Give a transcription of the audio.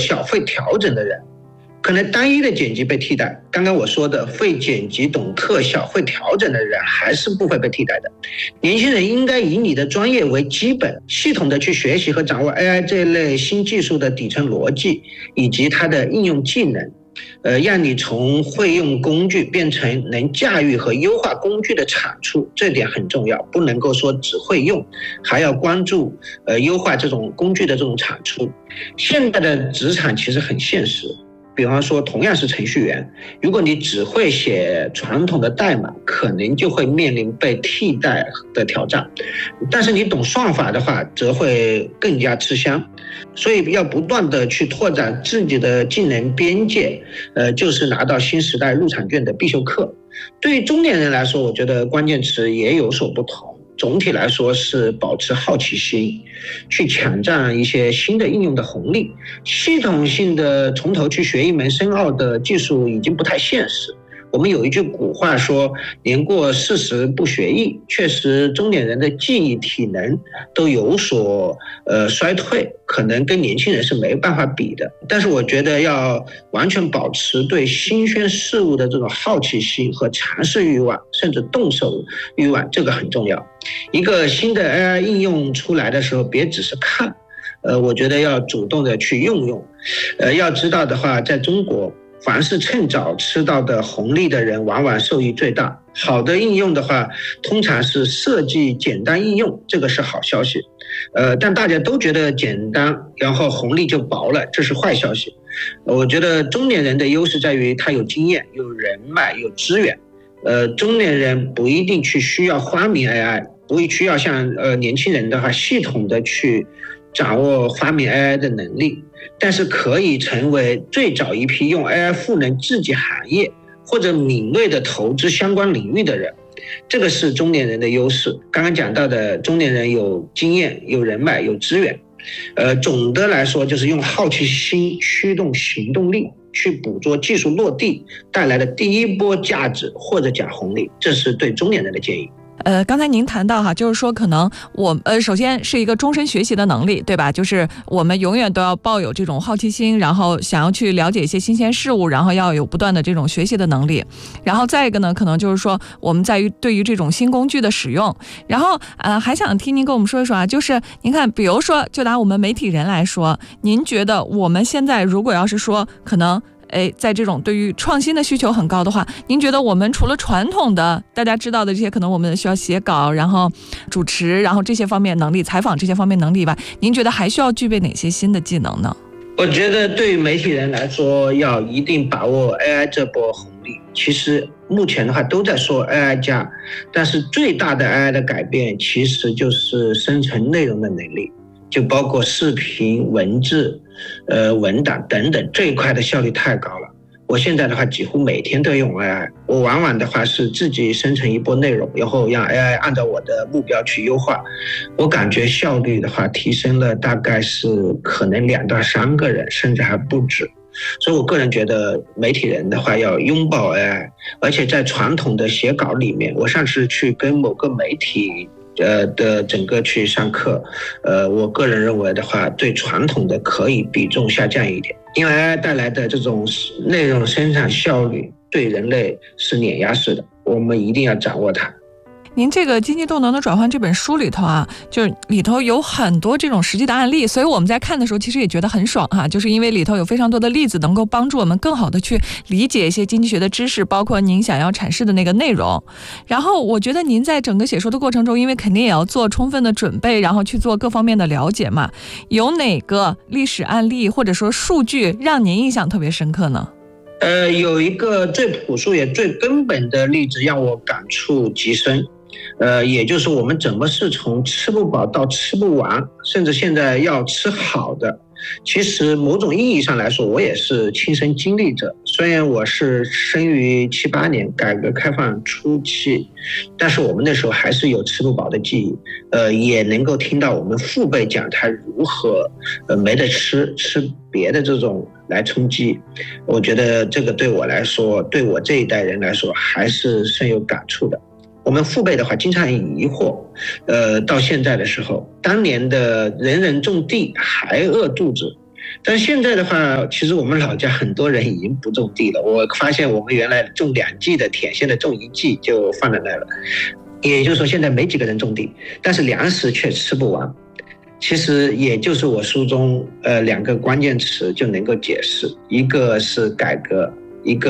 小会调整的人，可能单一的剪辑被替代，刚刚我说的会剪辑、懂特效、会调整的人还是不会被替代的。年轻人应该以你的专业为基本，系统的去学习和掌握 AI 这类新技术的底层逻辑以及它的应用技能，让你从会用工具变成能驾驭和优化工具的产出，这点很重要，不能够说只会用，还要关注优化这种工具的这种产出。现在的职场其实很现实，比方说同样是程序员，如果你只会写传统的代码，可能就会面临被替代的挑战，但是你懂算法的话则会更加吃香。所以要不断的去拓展自己的技能边界，就是拿到新时代入场券的必修课。对于中年人来说，我觉得关键词也有所不同，总体来说是保持好奇心，去抢占一些新的应用的红利。系统性的从头去学一门深奥的技术已经不太现实。我们有一句古话说，年过40不学艺，确实中年人的记忆体能都有所衰退，可能跟年轻人是没办法比的。但是我觉得要完全保持对新鲜事物的这种好奇心和尝试欲望，甚至动手欲望，这个很重要。一个新的 AI 应用出来的时候，别只是看，我觉得要主动的去用。要知道的话，在中国，凡是趁早吃到的红利的人，往往受益最大。好的应用的话，通常是设计简单应用，这个是好消息。但大家都觉得简单，然后红利就薄了，这是坏消息。我觉得中年人的优势在于他有经验、有人脉、有资源。中年人不一定去需要发明 AI， 不需要像年轻人的话系统的去掌握发明 AI 的能力，但是可以成为最早一批用 AI 赋能自己行业或者敏锐的投资相关领域的人，这个是中年人的优势。刚刚讲到的中年人有经验、有人脉、有资源，总的来说就是用好奇心驱动行动力，去捕捉技术落地带来的第一波价值或者讲红利，这是对中年人的建议。 刚才您谈到哈，就是说可能首先是一个终身学习的能力，对吧？就是我们永远都要抱有这种好奇心，然后想要去了解一些新鲜事物，然后要有不断的这种学习的能力。然后再一个呢，可能就是说我们在于对于这种新工具的使用。然后还想听您跟我们说一说啊，就是您看，比如说就拿我们媒体人来说，您觉得我们现在如果要是说可能在这种对于创新的需求很高的话，您觉得我们除了传统的大家知道的这些可能我们需要写稿，然后主持，然后这些方面能力，采访这些方面能力吧，您觉得还需要具备哪些新的技能呢？ 我觉得对于媒体人来说，要一定把握 AI 这波红利。其实目前的话都在说 AI 加，但是最大的 AI 的改变其实就是生成内容的能力，就包括视频、文字、文档等等，这一块的效率太高了。我现在的话几乎每天都用 AI， 我往往的话是自己生成一波内容，然后让 AI 按照我的目标去优化。我感觉效率的话提升了大概是可能2到3个人，甚至还不止。所以我个人觉得媒体人的话要拥抱 AI， 而且在传统的写稿里面，我上次去跟某个媒体的整个去上课，我个人认为的话，对传统的可以比重下降一点，因为 AI 带来的这种内容生产效率对人类是碾压式的，我们一定要掌握它。 您这个经济动能的转换这本书里头啊，就是里头有很多这种实际的案例，所以我们在看的时候其实也觉得很爽哈，就是因为里头有非常多的例子能够帮助我们更好的去理解一些经济学的知识，包括您想要阐释的那个内容。然后我觉得您在整个写书的过程中，因为肯定也要做充分的准备，然后去做各方面的了解嘛，有哪个历史案例或者说数据让您印象特别深刻呢？ 有一个最朴素也最根本的例子让我感触极深，也就是我们怎么是从吃不饱到吃不完，甚至现在要吃好的。其实某种意义上来说，我也是亲身经历者。虽然我是生于78年改革开放初期，但是我们那时候还是有吃不饱的记忆，也能够听到我们父辈讲他如何没得吃别的这种来充饥。我觉得这个对我来说，对我这一代人来说还是深有感触的。我们父辈的话经常疑惑，到现在的时候，当年的人人种地还饿肚子， 但是现在的话，其实我们老家很多人已经不种地了。我发现我们原来种2季的田，现在种1季就放在那了。也就是说，现在没几个人种地，但是粮食却吃不完。其实也就是我书中2个关键词就能够解释，一个是改革，一个